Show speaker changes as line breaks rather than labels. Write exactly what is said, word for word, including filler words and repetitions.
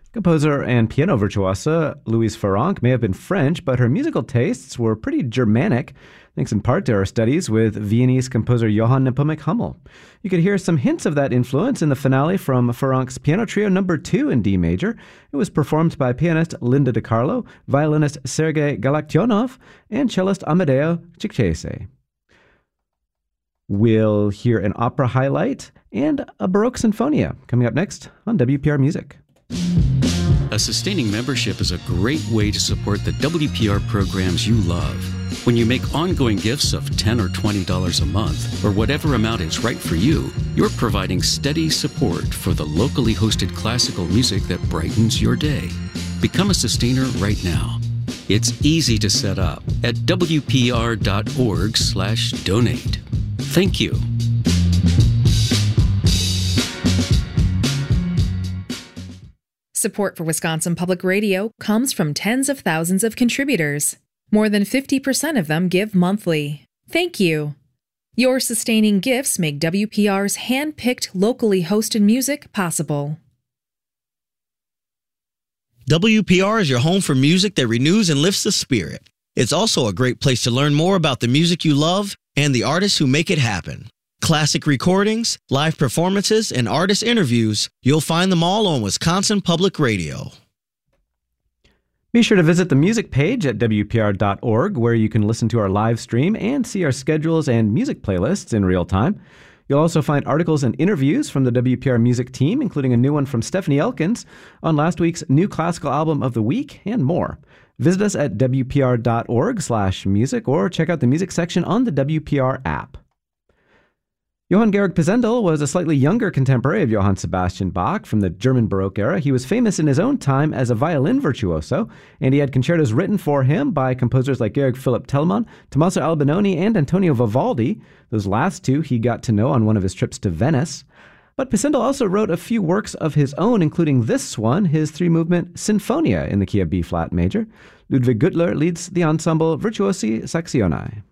Composer and piano virtuosa Louise Farrenc may have been French, but her musical tastes were pretty Germanic, thanks in part to her studies with Viennese composer Johann Nepomuk Hummel. You could hear some hints of that influence in the finale from Farrenc's Piano Trio Number two in D major. It was performed by pianist Linda De Carlo, violinist Sergei Galaktionov, and cellist Amedeo Cicchese. We'll hear an opera highlight and a Baroque Sinfonia coming up next on W P R Music.
A sustaining membership is a great way to support the W P R programs you love. When you make ongoing gifts of ten dollars or twenty dollars a month, or whatever amount is right for you, you're providing steady support for the locally hosted classical music that brightens your day. Become a sustainer right now. It's easy to set up at wpr.org slash donate. Thank you.
Support for Wisconsin Public Radio comes from tens of thousands of contributors. More than fifty percent of them give monthly. Thank you. Your sustaining gifts make W P R's hand-picked, locally hosted music possible.
W P R is your home for music that renews and lifts the spirit. It's also a great place to learn more about the music you love and the artists who make it happen. Classic recordings, live performances, and artist interviews, you'll find them all on Wisconsin Public Radio.
Be sure to visit the music page at W P R dot org, where you can listen to our live stream and see our schedules and music playlists in real time. You'll also find articles and interviews from the W P R Music team, including a new one from Stephanie Elkins on last week's new classical album of the week, and more. Visit us at wpr.org slash music or check out the music section on the W P R app. Johann Georg Pisendel was a slightly younger contemporary of Johann Sebastian Bach from the German Baroque era. He was famous in his own time as a violin virtuoso, and he had concertos written for him by composers like Georg Philipp Telemann, Tommaso Albinoni, and Antonio Vivaldi. Those last two he got to know on one of his trips to Venice. But Pisendel also wrote a few works of his own, including this one, his three-movement Sinfonia in the key of B-flat major. Ludwig Güttler leads the ensemble Virtuosi Saxioni.